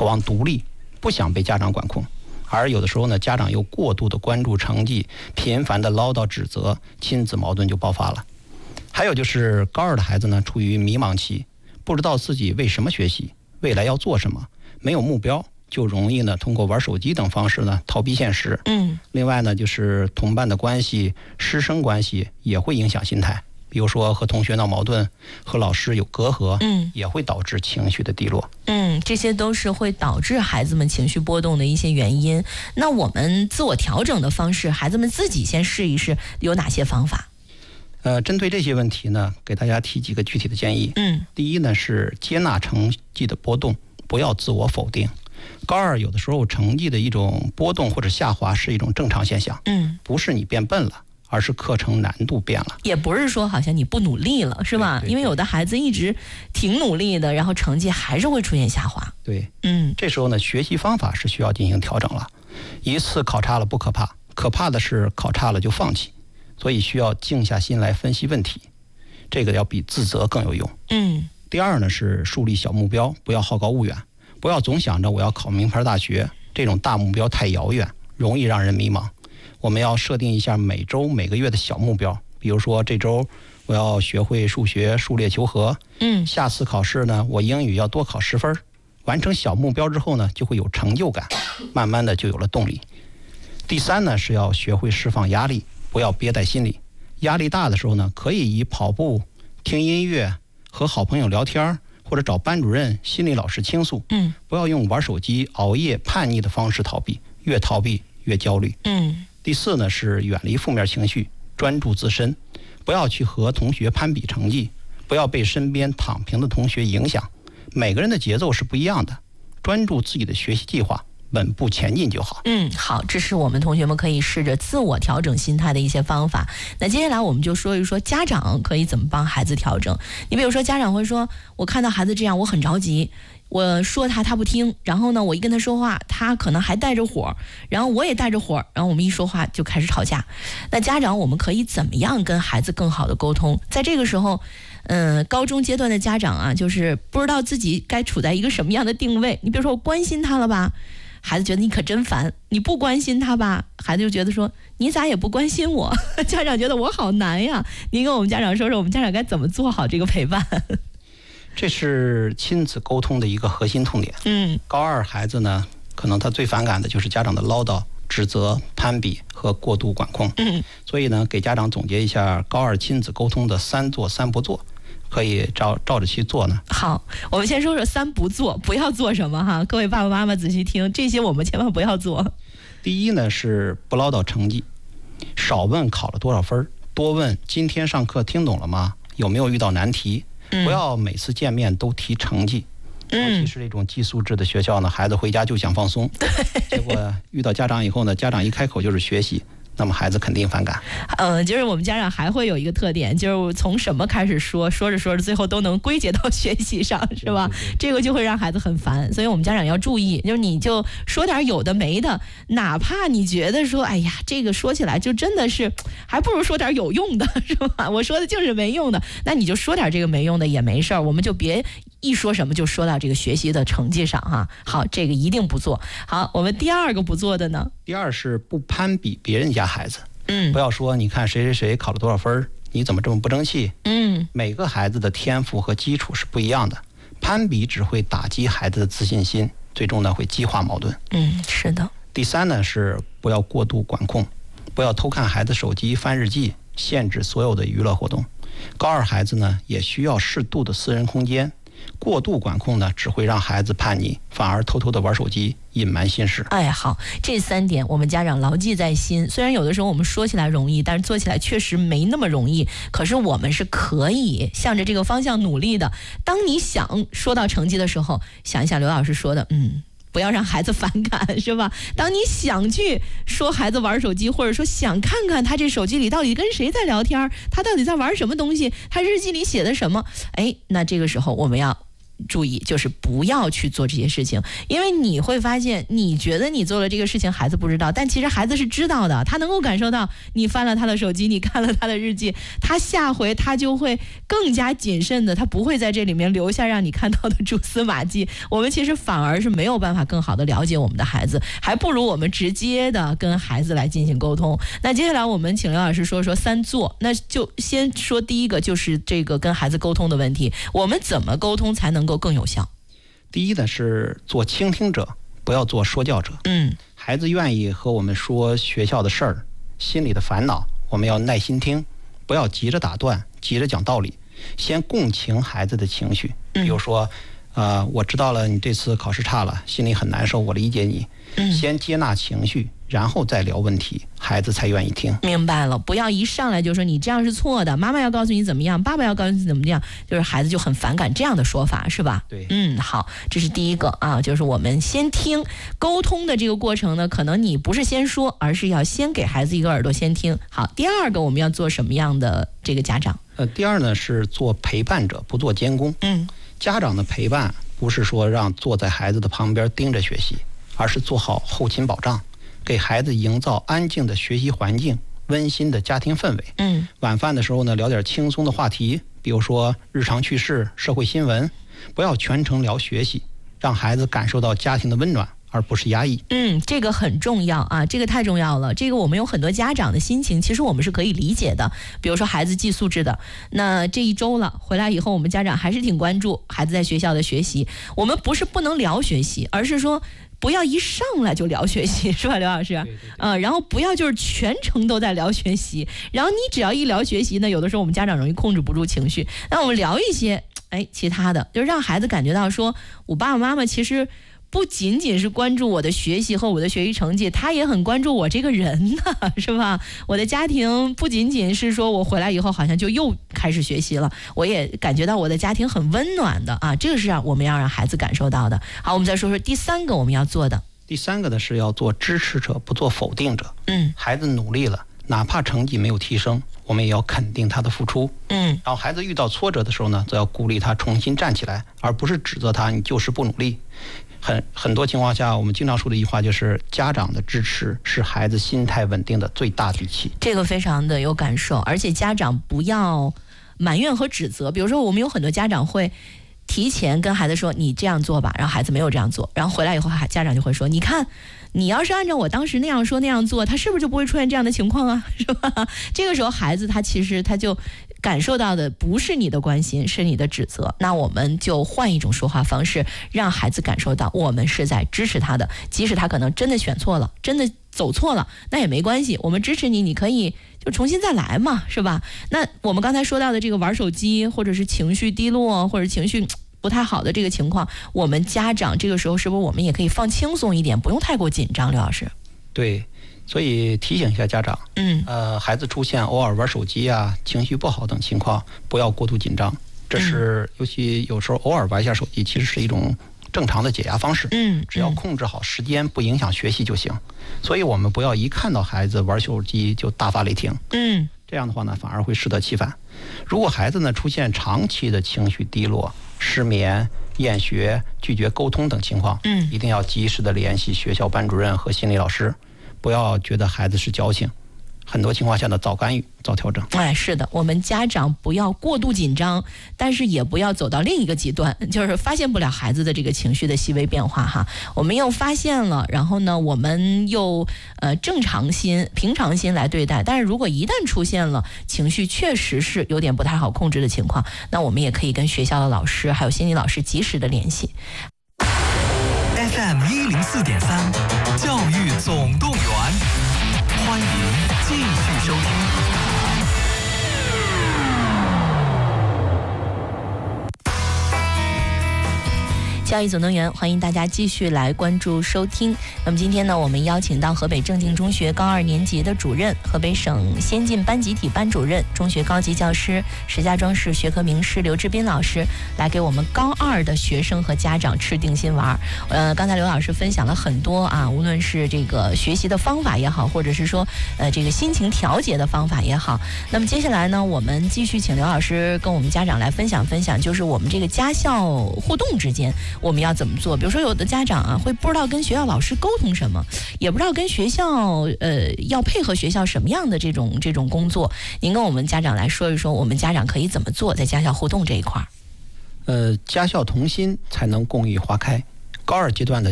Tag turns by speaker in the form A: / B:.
A: 渴望独立，不想被家长管控。而有的时候呢，家长又过度的关注成绩，频繁的唠叨指责，亲子矛盾就爆发了。还有就是高2的孩子呢，处于迷茫期，不知道自己为什么学习，未来要做什么，没有目标，就容易呢通过玩手机等方式呢逃避现实。另外呢，就是同伴的关系、师生关系也会影响心态。比如说和同学闹矛盾，和老师有隔阂，也会导致情绪的低落。
B: 这些都是会导致孩子们情绪波动的一些原因。那我们自我调整的方式，孩子们自己先试一试，有哪些方法？
A: 针对这些问题呢，给大家提几个具体的建议。第一呢是接纳成绩的波动，不要自我否定。高2有的时候成绩的一种波动或者下滑是一种正常现象，不是你变笨了，而是课程难度变了。
B: 也不是说好像你不努力了，是吧？因为有的孩子一直挺努力的，然后成绩还是会出现下滑。
A: 对，这时候呢，学习方法是需要进行调整了。一次考差了不可怕，可怕的是考差了就放弃。所以需要静下心来分析问题，这个要比自责更有用。第二呢是树立小目标，不要好高骛远，不要总想着我要考名牌大学，这种大目标太遥远，容易让人迷茫。我们要设定一下每周每个月的小目标，比如说这周我要学会数学数列求和，下次考试呢我英语要多考10分。完成小目标之后呢，就会有成就感，慢慢的就有了动力。第三呢是要学会释放压力，不要憋在心里。压力大的时候呢，可以以跑步、听音乐、和好朋友聊天，或者找班主任、心理老师倾诉。不要用玩手机、熬夜、叛逆的方式逃避，越逃避越焦虑。第四呢是远离负面情绪，专注自身，不要去和同学攀比成绩，不要被身边躺平的同学影响。每个人的节奏是不一样的，专注自己的学习计划，稳步前进就好。
B: 好，这是我们同学们可以试着自我调整心态的一些方法。那接下来我们就说一说家长可以怎么帮孩子调整。你比如说家长会说，我看到孩子这样我很着急，我说他不听，然后呢我一跟他说话他可能还带着火，然后我也带着火，然后我们一说话就开始吵架。那家长我们可以怎么样跟孩子更好的沟通？在这个时候高中阶段的家长啊，就是不知道自己该处在一个什么样的定位。你比如说我关心他了吧，孩子觉得你可真烦；你不关心他吧，孩子就觉得说你咋也不关心我。家长觉得我好难呀。您跟我们家长说说，我们家长该怎么做好这个陪伴？
A: 这是亲子沟通的一个核心痛点。高2孩子呢，可能他最反感的就是家长的唠叨、指责、攀比和过度管控。所以呢，给家长总结一下高2亲子沟通的3做3不做，可以照着去做呢。
B: 好，我们先说说3不做，不要做什么哈？各位爸爸妈妈仔细听，这些我们千万不要做。
A: 第一呢是不唠叨成绩，少问考了多少分，多问今天上课听懂了吗？有没有遇到难题？不要每次见面都提成绩。尤其是这种寄宿制的学校呢，孩子回家就想放松，结果遇到家长以后呢，家长一开口就是学习，那么孩子肯定反感。
B: 就是我们家长还会有一个特点，就是从什么开始说着最后都能归结到学习上，是吧？这个就会让孩子很烦。所以我们家长要注意，就是你就说点有的没的，哪怕你觉得说哎呀这个说起来就真的是还不如说点有用的，是吧？我说的就是没用的，那你就说点这个没用的也没事儿，我们就别一说什么就说到这个学习的成绩上哈。好，这个一定不做。好，我们第二个不做的呢？
A: 第二是不攀比别人家孩子。不要说你看谁考了多少分，你怎么这么不争气？每个孩子的天赋和基础是不一样的，攀比只会打击孩子的自信心，最终呢会激化矛盾。
B: 是的。
A: 第三呢是不要过度管控，不要偷看孩子手机、翻日记，限制所有的娱乐活动。高2孩子呢也需要适度的私人空间。过度管控呢，只会让孩子叛逆，反而偷偷的玩手机，隐瞒心事。
B: 好，这3点我们家长牢记在心。虽然有的时候我们说起来容易，但是做起来确实没那么容易。可是我们是可以向着这个方向努力的。当你想说到成绩的时候，想一想刘老师说的，不要让孩子反感，是吧？当你想去说孩子玩手机，或者说想看看他这手机里到底跟谁在聊天，他到底在玩什么东西，他日记里写的什么，那这个时候我们要注意，就是不要去做这些事情，因为你会发现，你觉得你做了这个事情，孩子不知道，但其实孩子是知道的，他能够感受到你翻了他的手机，你看了他的日记，他下回他就会更加谨慎的，他不会在这里面留下让你看到的蛛丝马迹。我们其实反而是没有办法更好的了解我们的孩子，还不如我们直接的跟孩子来进行沟通。那接下来我们请刘老师说说3做，那就先说第一个，就是这个跟孩子沟通的问题，我们怎么沟通才能够更有效？
A: 第一呢是做倾听者，不要做说教者。孩子愿意和我们说学校的事儿，心里的烦恼，我们要耐心听，不要急着打断，急着讲道理，先共情孩子的情绪。比如说我知道了你这次考试差了，心里很难受，我理解你。先接纳情绪，然后再聊问题，孩子才愿意听。
B: 明白了，不要一上来就说你这样是错的，妈妈要告诉你怎么样，爸爸要告诉你怎么样，就是孩子就很反感这样的说法，是吧？
A: 对，
B: 好，这是第一个啊，就是我们先听。沟通的这个过程呢，可能你不是先说，而是要先给孩子一个耳朵先听。好，第二个我们要做什么样的这个家长？
A: 第二呢是做陪伴者，不做监工。家长的陪伴不是说让坐在孩子的旁边盯着学习，而是做好后勤保障，给孩子营造安静的学习环境，温馨的家庭氛围。晚饭的时候呢，聊点轻松的话题，比如说日常趣事、社会新闻，不要全程聊学习，让孩子感受到家庭的温暖，而不是压抑。
B: 这个很重要啊，这个太重要了。这个我们有很多家长的心情，其实我们是可以理解的。比如说孩子寄宿制的，那这一周了，回来以后我们家长还是挺关注孩子在学校的学习。我们不是不能聊学习，而是说不要一上来就聊学习，是吧，刘老师？对。然后不要就是全程都在聊学习，然后你只要一聊学习呢，有的时候我们家长容易控制不住情绪。那我们聊一些其他的，就是让孩子感觉到说，我爸爸妈妈其实不仅仅是关注我的学习和我的学习成绩，他也很关注我这个人呢，是吧？我的家庭不仅仅是说我回来以后好像就又开始学习了，我也感觉到我的家庭很温暖的啊，这个是我们要让孩子感受到的。好，我们再说说第三个我们要做的。
A: 第三个呢是要做支持者，不做否定者。孩子努力了，哪怕成绩没有提升，我们也要肯定他的付出。然后孩子遇到挫折的时候呢，则要鼓励他重新站起来，而不是指责他你就是不努力。很多情况下，我们经常说的一句话就是，家长的支持是孩子心态稳定的最大底气。
B: 这个非常的有感受，而且家长不要埋怨和指责。比如说，我们有很多家长会提前跟孩子说你这样做吧，然后孩子没有这样做，然后回来以后家长就会说，你看你要是按照我当时那样说那样做，他是不是就不会出现这样的情况啊，是吧？这个时候孩子他其实他就感受到的不是你的关心，是你的指责。那我们就换一种说话方式，让孩子感受到我们是在支持他的，即使他可能真的选错了，真的走错了，那也没关系，我们支持你，你可以就重新再来嘛，是吧？那我们刚才说到的这个玩手机，或者是情绪低落，或者情绪不太好的这个情况，我们家长这个时候是不是我们也可以放轻松一点，不用太过紧张？刘老师。
A: 对，所以提醒一下家长，孩子出现偶尔玩手机啊、情绪不好等情况，不要过度紧张。这是尤其有时候偶尔玩一下手机，其实是一种正常的解压方式。只要控制好时间，不影响学习就行。所以我们不要一看到孩子玩手机就大发雷霆。这样的话呢，反而会适得其反。如果孩子呢出现长期的情绪低落、失眠、厌学、拒绝沟通等情况，一定要及时的联系学校班主任和心理老师，不要觉得孩子是矫情，很多情况下的早干预、早调整。
B: 是的，我们家长不要过度紧张，但是也不要走到另一个极端，就是发现不了孩子的这个情绪的细微变化哈。我们又发现了，然后呢，我们又正常心、平常心来对待。但是如果一旦出现了情绪确实是有点不太好控制的情况，那我们也可以跟学校的老师还有心理老师及时的联系。
C: FM 104.3，教育总动员，欢迎继续收听。
B: 教育总动员，欢迎大家继续来关注收听。那么今天呢，我们邀请到河北正定中学高2年级的主任、河北省先进班集体班主任、中学高级教师、石家庄市学科名师刘志斌老师，来给我们高2的学生和家长吃定心丸。刚才刘老师分享了很多啊，无论是这个学习的方法也好，或者是说这个心情调节的方法也好。那么接下来呢，我们继续请刘老师跟我们家长来分享，就是我们这个家校互动之间我们要怎么做。比如说有的家长啊，会不知道跟学校老师沟通什么，也不知道跟学校要配合学校什么样的这种工作。您跟我们家长来说一说，我们家长可以怎么做在家校互动这一块？
A: 家校同心才能共育花开。高2阶段的